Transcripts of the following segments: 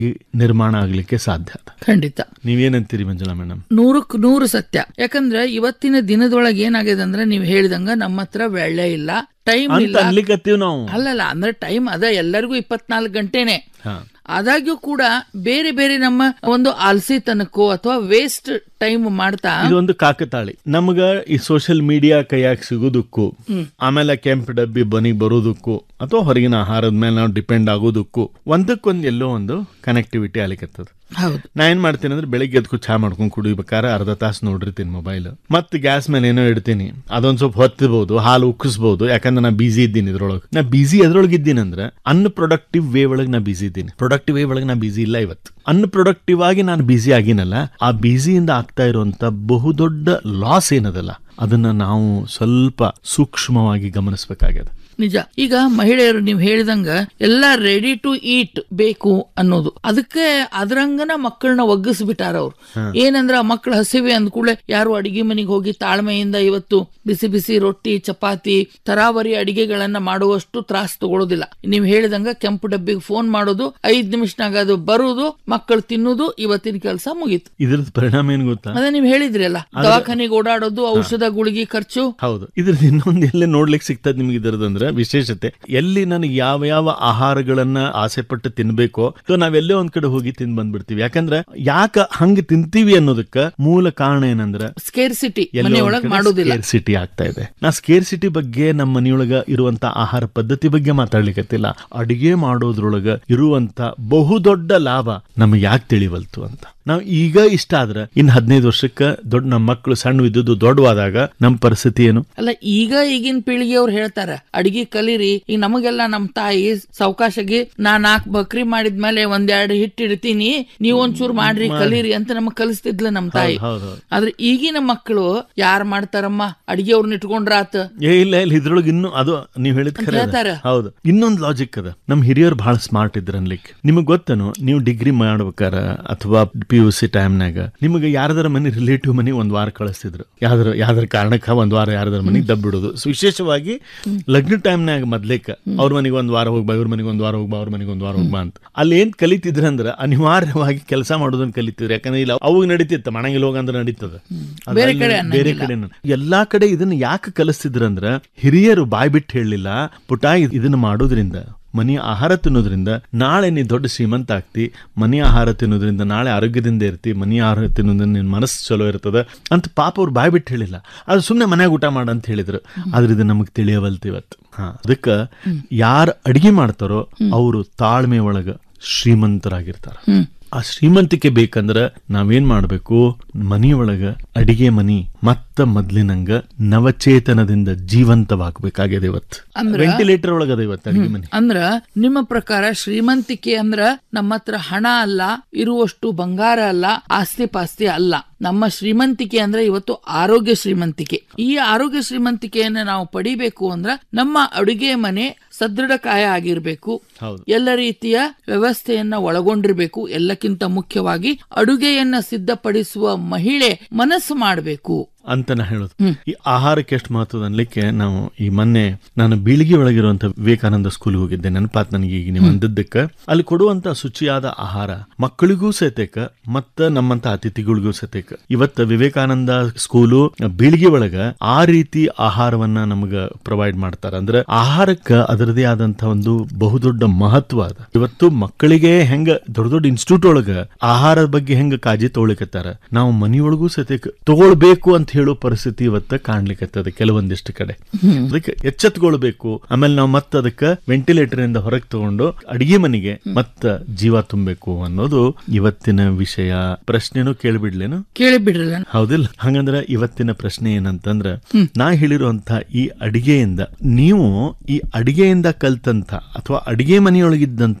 ನಿರ್ಮಾಣ ಆಗ್ಲಿಕ್ಕೆ ಸಾಧ್ಯ. ಖಂಡಿತ. ನೀವೇನಂತೀರಿ ಮಂಜುಳಾ ಮೇಡಮ್? 100% ಸತ್ಯ. ಯಾಕಂದ್ರೆ ಇವತ್ತಿನ ದಿನದೊಳಗೆ ಏನಾಗಿದೆ ಅಂದ್ರೆ ನೀವು ಹೇಳಿದಂಗ ನಮ್ಮ ಹತ್ರ ವೇಳೆ ಇಲ್ಲ, ಟೈಮ್ ಇಲ್ಲ ನಾವು. ಅಲ್ಲಲ್ಲ, ಅಂದ್ರೆ ಟೈಮ್ ಅದ ಎಲ್ಲರಿಗೂ 24 ಗಂಟೆನೆ. ಆದಾಗ್ಯೂ ಕೂಡ ಬೇರೆ ಬೇರೆ ನಮ್ಮ ಒಂದು ಆಲ್ಸಿತನಕ್ಕೋ ಅಥವಾ ವೇಸ್ಟ್ ಟೈಮ್ ಮಾಡ್ತಾ ಇದೊಂದು ಕಾಕತಾಳಿ ನಮ್ಗ ಈ ಸೋಷಿಯಲ್ ಮೀಡಿಯಾ ಕೈಯಾಗ ಸಿಗೋದಕ್ಕೂ, ಆಮೇಲೆ ಕೆಂಪು ಡಬ್ಬಿ ಬನಿಗೆ ಬರೋದಕ್ಕೂ ಅಥವಾ ಹೊರಗಿನ ಆಹಾರದ ಮೇಲೆ ನಾವು ಡಿಪೆಂಡ್ ಆಗೋದಕ್ಕೂ ಒಂದಕ್ಕೊಂದು ಎಲ್ಲೋ ಒಂದು ಕನೆಕ್ಟಿವಿಟಿ ಆಗ್ಲಿಕ್ಕತ್ತದ. ನಾ ಏನ್ ಮಾಡ್ತೀನಿ ಅಂದ್ರೆ ಬೆಳಿಗ್ಗೆ ಎದ್ಕು ಚಾ ಮಾಡ್ಕೊಂಡ್ ಕುಡಿಬೇಕಾದ್ರೆ ಅರ್ಧ ತಾಸು ನೋಡಿರ್ತೀನಿ ಮೊಬೈಲ್, ಮತ್ತೆ ಗ್ಯಾಸ್ ಮೇಲೆ ಏನೋ ಇಡ್ತೀನಿ, ಅದೊಂದ್ ಸ್ವಲ್ಪ ಹೊತ್ತಬಹುದು, ಹಾಲು ಉಕ್ಕಿಸಬಹುದು, ಯಾಕಂದ್ರೆ ನಾ ಬಿಸಿ ಇದ್ದೀನಿ ಇದ್ರೊಳಗೆ. ನಾ ಬಿಸಿ ಎದ್ರೊಳಗೆ ಇದ್ದೀನಿ ಅಂದ್ರೆ ಅನ್ಪ್ರೊಡಕ್ಟಿವ್ ವೇ ಒಳಗೆ ನಾ ಬಿಸಿ ಇದ್ದೀನಿ, ಪ್ರೊಡಕ್ಟಿವ್ ವೇ ಒಳಗೆ ನಾ ಬಿಸಿ ಇಲ್ಲ. ಇವತ್ತು ಅನ್ಪ್ರೊಡಕ್ಟಿವ್ ಆಗಿ ನಾನು ಬಿಸಿ ಆಗಿನಲ್ಲ, ಆ ಬಿಸಿಯಿಂದ ಆಗ್ತಾ ಇರುವಂತ ಬಹುದೊಡ್ಡ ಲಾಸ್ ಏನದಲ್ಲ ಅದನ್ನ ನಾವು ಸ್ವಲ್ಪ ಸೂಕ್ಷ್ಮವಾಗಿ ಗಮನಿಸಬೇಕಾಗ್ಯದ. ನಿಜ. ಈಗ ಮಹಿಳೆಯರು ನೀವು ಹೇಳಿದಂಗ ಎಲ್ಲ ರೆಡಿ ಟು ಈಟ್ ಬೇಕು ಅನ್ನೋದು, ಅದಕ್ಕೆ ಅದ್ರಂಗನ ಮಕ್ಕಳನ್ನ ಒಗ್ಗಿಸ್ಬಿಟ್ಟಾರ ಅವ್ರು. ಏನಂದ್ರ ಮಕ್ಕಳು ಹಸಿವೆ ಅಂದ ಕೂಡಲೇ ಯಾರು ಅಡಿಗೆ ಮನೆಗೆ ಹೋಗಿ ತಾಳ್ಮೆಯಿಂದ ಇವತ್ತು ಬಿಸಿ ಬಿಸಿ ರೊಟ್ಟಿ, ಚಪಾತಿ, ತರಾವರಿ ಅಡಿಗೆಗಳನ್ನ ಮಾಡುವಷ್ಟು ತ್ರಾಸ ತಗೊಳ್ಳೋದಿಲ್ಲ. ನೀವು ಹೇಳಿದಂಗ ಕೆಂಪು ಡಬ್ಬಿಗೆ ಫೋನ್ ಮಾಡೋದು, 5 ನಿಮಿಷನಾಗ ಅದು ಬರುವುದು, ಮಕ್ಕಳು ತಿನ್ನುವುದು, ಇವತ್ತಿನ ಕೆಲಸ ಮುಗೀತು. ಇದ್ರದ್ದು ಪರಿಣಾಮ ಏನ್ ಗೊತ್ತಾ? ಅದೇ ನೀವು ಹೇಳಿದ್ರಿ ಅಲ್ಲ, ದವಾಖಾನೆಗೆ ಓಡಾಡೋದು, ಔಷಧ ಗುಳಿಗೆ ಖರ್ಚು. ಹೌದು. ಇದ್ರದ್ದು ಇನ್ನೊಂದು ಎಲ್ಲೇ ನೋಡ್ಲಿಕ್ಕೆ ಸಿಗ್ತದೆ ನಿಮ್ಗೆ ಇದರದಂದ್ರೆ ವಿಶೇಷತೆ, ಎಲ್ಲಿ ನನಗೆ ಯಾವ ಯಾವ ಆಹಾರಗಳನ್ನ ಆಸೆ ಪಟ್ಟು ತಿನ್ಬೇಕೋ ನಾವೆಲ್ಲೇ ಒಂದ್ ಕಡೆ ಹೋಗಿ ತಿಂದ್ ಬಂದ್ಬಿಡ್ತೀವಿ. ಯಾಕಂದ್ರೆ ಯಾಕ ಹಂಗ ತಿಂತೀವಿ ಅನ್ನೋದಕ್ಕ ಮೂಲ ಕಾರಣ ಏನಂದ್ರೆ ಸ್ಕೇರ್ಸಿಟಿ, ಮನೆಯೊಳಗೆ ಮಾಡೋದಿಲ್ಲ. ಸ್ಕೇರ್ಸಿಟಿ ಆಗ್ತಾ ಇದೆ. ನಾ ಸ್ಕೇರ್ಸಿಟಿ ಬಗ್ಗೆ ನಮ್ಮ ಮನೆಯೊಳಗ ಇರುವಂತ ಆಹಾರ ಪದ್ಧತಿ ಬಗ್ಗೆ ಮಾತಾಡ್ಲಿಕ್ಕತ್ತಿಲ್ಲ, ಅಡಿಗೆ ಮಾಡೋದ್ರೊಳಗ ಇರುವಂತ ಬಹುದೊಡ್ಡ ಲಾಭ ನಮಗೆ ಯಾಕೆ ತಿಳಿವಲ್ತು ಅಂತ. ನಾವು ಈಗ ಇಷ್ಟ ಆದ್ರೆ ಇನ್ನು 15 ವರ್ಷಕ್ಕ ದೊಡ್ಡ ನಮ್ಮ ಮಕ್ಕಳು ಸಣ್ಣ ಇದ್ದುದು ದೊಡ್ಡವಾದಾಗ ನಮ್ಮ ಪರಿಸ್ಥಿತಿ ಏನು? ಅಲ್ಲ, ಈಗಿನ ಪೀಳಿಗೆ ಅವ್ರು ಹೇಳ್ತಾರ ಅಡಿಗೆ ಕಲೀರಿ. ಈಗ ನಮಗೆಲ್ಲ ನಮ್ ತಾಯಿ ಸಾವಕಾಶಗಿ ನಾ 4 ಬಕ್ರಿ ಮಾಡಿದ್ಮೇಲೆ 1-2 ಹಿಟ್ಟು ಇಡ್ತೀನಿ, ನೀವ್ ಒಂಚೂರು ಮಾಡ್ರಿ ಕಲೀರಿ ಅಂತ ನಮಗ್ ಕಲಿಸ್ತಿದ್ಲ ನಮ್ ತಾಯಿ. ಆದ್ರೆ ಈಗಿನ ಮಕ್ಕಳು ಯಾರು ಮಾಡ್ತಾರಮ್ಮ, ಅಡಿಗೆ ಅವ್ರನ್ನ ಇಟ್ಕೊಂಡ್ರಾತ. ಇಲ್ಲ ಇದ್ರೊಳಗೆ ಇನ್ನು ಅದು ನೀವ್ ಹೇಳಿದ ಹೌದು. ಇನ್ನೊಂದು ಲಾಜಿಕ್ ಅದ, ನಮ್ ಹಿರಿಯರು ಬಹಳ ಸ್ಮಾರ್ಟ್ ಇದ್ರ ಅನ್ಲಿಕ್ಕೆ. ನಿಮಗ್ ಗೊತ್ತೇನು, ನೀವು ಡಿಗ್ರಿ ಮಾಡ್ಬೇಕಾರ ಅಥವಾ PUC ಟೈಮ್ನಾಗ ನಿಮಗೆ ಯಾರದರ ಮನೆ ರಿಲೇಟಿವ್ ಮನೆ 1 ವಾರ ಕಳಿಸ್ತಿದ್ರು. ಯಾವ್ದಾರ ಕಾರಣಕ್ಕ 1 ವಾರ ಯಾರದರ ಮನೆಗೆ ದಬ್ಬಿಡೋದು. ವಿಶೇಷವಾಗಿ ಲಗ್ನ ಟೈಮ್ನಾಗ ಮೊದ್ಲೇಕ ಅವ್ರ ಮನೆಗೆ 1 ವಾರ ಹೋಗ್ಬಾ, ಇವ್ರ ಮನೆಗೆ 1 ವಾರ ಹೋಗ್ಬಾ, ಅವ್ರ ಮನೆಗೆ 1 ವಾರ ಹೋಗ್ಬಾ ಅಂತ. ಅಲ್ಲಿ ಏನ್ ಕಲಿತಿದ್ರ ಅಂದ್ರ ಅನಿವಾರ್ಯವಾಗಿ ಕೆಲಸ ಮಾಡೋದನ್ನ ಕಲಿತಿದ್ರು. ಯಾಕಂದ್ರೆ ಇಲ್ಲ ಅವಾಗ ನಡೀತಿತ್ತು, ಮನೆಗೆ ಹೋಗಂದ್ರೆ ನಡೀತದ. ಬೇರೆ ಕಡೆ ಎಲ್ಲಾ ಕಡೆ ಇದನ್ನ ಯಾಕೆ ಕಲಿಸ್ತಿದ್ರಂದ್ರ ಹಿರಿಯರು ಬಾಯ್ ಬಿಟ್ಟು ಹೇಳಲಿಲ್ಲ, ಪುಟ ಇದನ್ನ ಮಾಡೋದ್ರಿಂದ, ಮನಿ ಆಹಾರ ತಿನ್ನೋದ್ರಿಂದ ನಾಳೆ ನೀ ದೊಡ್ಡ ಶ್ರೀಮಂತ ಆಗ್ತಿ, ಮನಿ ಆಹಾರ ತಿನ್ನೋದ್ರಿಂದ ನಾಳೆ ಆರೋಗ್ಯದಿಂದ ಇರ್ತಿ, ಮನಿ ಆಹಾರ ತಿನ್ನೋದ್ರಿಂದ ನಿನ್ ಮನಸ್ಸು ಚಲೋ ಇರ್ತದ ಅಂತ ಪಾಪ ಅವ್ರು ಬಾಯ್ ಬಿಟ್ಟು ಹೇಳಿಲ್ಲ. ಅದು ಸುಮ್ನೆ ಮನ್ಯಾಗ ಊಟ ಮಾಡ ಅಂತ ಹೇಳಿದ್ರು. ಆದ್ರೆ ಇದು ನಮಗ್ ತಿಳಿಯವಲ್ತಿ ಇವತ್ತು. ಅದಕ್ಕ ಯಾರು ಅಡಿಗೆ ಮಾಡ್ತಾರೋ ಅವರು ತಾಳ್ಮೆ ಒಳಗ ಶ್ರೀಮಂತರಾಗಿರ್ತಾರ. ಆ ಶ್ರೀಮಂತಿಕೆ ಬೇಕಂದ್ರ ನಾವೇನ್ ಮಾಡ್ಬೇಕು, ಮನಿಯೊಳಗ ಅಡಿಗೆ ಮನಿ ಮತ್ತ ಮೊದ್ಲಿನಂಗ ನವಚೇತನದಿಂದ ಜೀವಂತವಾಗಬೇಕಾಗಿದೆ. ಇವತ್ತು ವೆಂಟಿಲೇಟರ್ ಒಳಗದ ಇವತ್ತು ಅಡಿಗೆ ಮನಿ. ಅಂದ್ರ ನಿಮ್ಮ ಪ್ರಕಾರ ಶ್ರೀಮಂತಿಕೆ ಅಂದ್ರ ನಮ್ಮ ಹತ್ರ ಹಣ ಅಲ್ಲ, ಇರುವಷ್ಟು ಬಂಗಾರ ಅಲ್ಲ, ಆಸ್ತಿ ಪಾಸ್ತಿ ಅಲ್ಲ. ನಮ್ಮ ಶ್ರೀಮಂತಿಕೆ ಅಂದ್ರೆ ಇವತ್ತು ಆರೋಗ್ಯ ಶ್ರೀಮಂತಿಕೆ. ಈ ಆರೋಗ್ಯ ಶ್ರೀಮಂತಿಕೆಯನ್ನ ನಾವು ಪಡಿಬೇಕು ಅಂದ್ರ ನಮ್ಮ ಅಡುಗೆ ಮನೆ ಸದೃಢಕಾಯ ಆಗಿರ್ಬೇಕು, ಎಲ್ಲ ರೀತಿಯ ವ್ಯವಸ್ಥೆಯನ್ನ ಒಳಗೊಂಡಿರ್ಬೇಕು. ಎಲ್ಲಕ್ಕಿಂತ ಮುಖ್ಯವಾಗಿ ಅಡುಗೆಯನ್ನ ಸಿದ್ಧಪಡಿಸುವ ಮಹಿಳೆ ಮನಸ್ಸು ಮಾಡಬೇಕು ಅಂತ ನಾ ಹೇಳೋದು. ಈ ಆಹಾರಕ್ಕೆ ಎಷ್ಟು ಮಹತ್ವದ ಅನ್ಲಿಕ್ಕೆ ನಾವು ಈ ಮೊನ್ನೆ ನಾನು ಬೀಳಿಗೆ ಒಳಗಿರುವಂತ ವಿವೇಕಾನಂದ ಸ್ಕೂಲ್ ಹೋಗಿದ್ದೆ. ನೆನಪಾತ್ ನನಗೆ ಈಗ ನೀವು ಅಂದದ್ದಕ್ಕ. ಅಲ್ಲಿ ಕೊಡುವಂತ ಶುಚಿಯಾದ ಆಹಾರ ಮಕ್ಕಳಿಗೂ ಸಹಿತೇಕ ಮತ್ತ ನಮ್ಮಂತ ಅತಿಥಿಗಳಿಗೂ ಸಹಿತೇಕ. ಇವತ್ತ ವಿವೇಕಾನಂದ ಸ್ಕೂಲು ಬೀಳಿಗೆ ಒಳಗ ಆ ರೀತಿ ಆಹಾರವನ್ನ ನಮಗ ಪ್ರೊವೈಡ್ ಮಾಡ್ತಾರ. ಅಂದ್ರೆ ಆಹಾರಕ್ಕ ಅದರದೇ ಆದಂತ ಒಂದು ಬಹುದೊಡ್ಡ ಮಹತ್ವ ಅದ. ಇವತ್ತು ಮಕ್ಕಳಿಗೆ ಹೆಂಗ ದೊಡ್ಡ ದೊಡ್ಡ ಇನ್ಸ್ಟಿಟ್ಯೂಟ್ ಒಳಗ ಆಹಾರದ ಬಗ್ಗೆ ಹೆಂಗ ಕಾಳಜಿ ತಗೊಳಿಕತ್ತಾರ, ನಾವು ಮನಿಯೊಳಗೂ ಸಹಿತೇಕ ತಗೊಳ್ಬೇಕು ಅಂತ ಹೇಳೋ ಪರಿಸ್ಥಿತಿ ಇವತ್ತ ಕಾಣ್ಲಿಕ್ಕತ್ತದ ಕೆಲವೊಂದಿಷ್ಟು ಕಡೆ. ಅದಕ್ಕೆ ಎಚ್ಚೆತ್ಕೊಳ್ಬೇಕು. ಆಮೇಲೆ ನಾವು ಮತ್ತೆ ಅದಕ್ಕೆ ವೆಂಟಿಲೇಟರ್ ಇಂದ ಹೊರಗೆ ತಗೊಂಡು ಅಡಿಗೆ ಮನೆಗೆ ಮತ್ತ ಜೀವ ತುಂಬಬೇಕು ಅನ್ನೋದು ಇವತ್ತಿನ ವಿಷಯ. ಪ್ರಶ್ನೆನೂ ಕೇಳಿಬಿಡ್ಲೇನು? ಕೇಳಿಬಿಡ್ರಲ್ಲ. ಹೌದಿಲ್ಲ? ಹಂಗಂದ್ರೆ ಇವತ್ತಿನ ಪ್ರಶ್ನೆ ಏನಂತಂದ್ರ, ನಾ ಹೇಳಿರುವಂತ ಈ ಅಡಿಗೆಯಿಂದ ನೀವು ಈ ಅಡಿಗೆಯಿಂದ ಕಲ್ತಂತ ಅಥವಾ ಅಡಿಗೆ ಮನೆಯೊಳಗಿದ್ದಂತ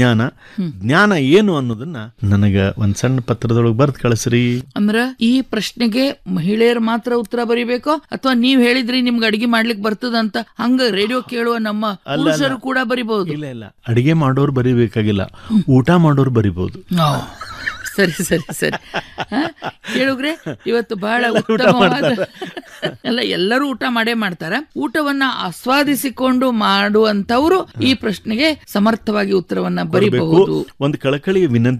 ಜ್ಞಾನ ಏನು ಅನ್ನೋದನ್ನ ನನಗ ಒಂದ್ ಸಣ್ಣ ಪತ್ರದೊಳಗೆ ಬರ್ದ್ ಕಳಿಸ್ರಿ. ಅಂದ್ರ ಈ ಪ್ರಶ್ನೆಗೆ ಮಹಿಳೆಯರು ಮಾತ್ರ ಉತ್ತರ ಬರೀಬೇಕು ಅಥವಾ ನೀವ್ ಹೇಳಿದ್ರಿ ನಿಮ್ಗೆ ಅಡಿಗೆ ಮಾಡ್ಲಿಕ್ಕೆ ಬರ್ತದಂತ ಹಂಗ ರೇಡಿಯೋ ಕೇಳುವ ನಮ್ಮ ಪುರುಷರು ಕೂಡ ಬರಿಬಹುದು? ಇಲ್ಲ, ಅಡಿಗೆ ಮಾಡೋರು ಬರಿಬೇಕಾಗಿಲ್ಲ, ಊಟ ಮಾಡೋರು ಬರಿಬಹುದು. ಸರಿ ಕೇಳುಗ್ರೆ, ಇವತ್ತು ಬಹಳ ಉತ್ತಮವಾದ ಎಲ್ಲ ಎಲ್ಲರೂ ಊಟ ಮಾಡೇ ಮಾಡ್ತಾರೆ. ಊಟವನ್ನ ಆಸ್ವಾದಿಸಿಕೊಂಡು ಮಾಡುವಂತವ್ರು ಈ ಪ್ರಶ್ನೆಗೆ ಸಮರ್ಥವಾಗಿ ಉತ್ತರವನ್ನ ಬರೀಬಹುದು. ಒಂದು ಕಳಕಳಿಯ ವಿನಂತಿ